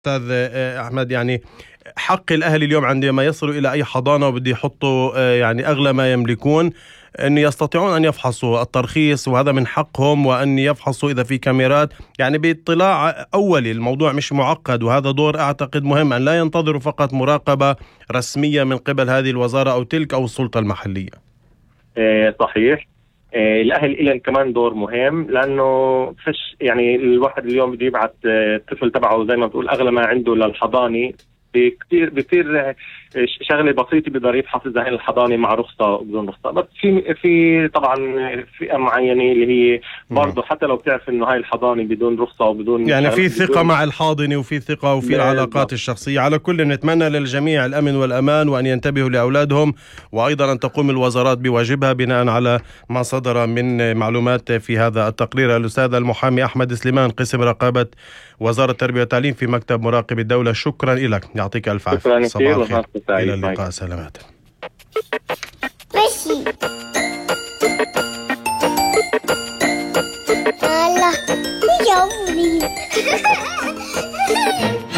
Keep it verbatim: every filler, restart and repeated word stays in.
أستاذ أحمد، يعني حق الأهل اليوم عندما يصلوا إلى أي حضانة وبدي يحطوا يعني أغلى ما يملكون أن يستطيعون أن يفحصوا الترخيص، وهذا من حقهم، وأن يفحصوا إذا في كاميرات، يعني باطلاع أولي. الموضوع مش معقد، وهذا دور أعتقد مهم، أن لا ينتظروا فقط مراقبة رسمية من قبل هذه الوزارة أو تلك أو السلطة المحلية. إيه صحيح. إيه الأهل إلهم كمان دور مهم، لأنه فيش يعني الواحد اليوم بده يبعث الطفل تبعه زي ما بتقول أغلى ما عنده للحضانة، بكثير بكثير شغله بسيطه بيقدر يفحص اذا هي الحضانه مع رخصه او بدون رخصه. بس في في طبعا فئه معينه اللي هي برضه حتى لو بتعرف انه هاي الحضانه بدون رخصه وبدون يعني في ثقه مع الحاضنه وفي ثقه وفي العلاقات الشخصيه. على كل نتمنى للجميع الامن والامان، وان ينتبهوا لاولادهم، وايضا ان تقوم الوزارات بواجبها بناء على ما صدر من معلومات في هذا التقرير. الاستاذ المحامي احمد سليمان، قسم رقابه وزاره التربيه والتعليم في مكتب مراقب الدوله، شكرا لك، يعطيك الف عافيه. صباح الخير، الى اللقاء، سلامات. ماشي. الله يا ولي.